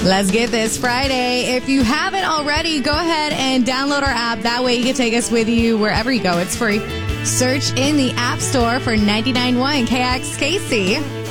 Let's get this Friday. If you haven't already, go ahead and download our app. That way you can take us with you wherever you go. It's free. Search in the App Store for 99.1 KXKC.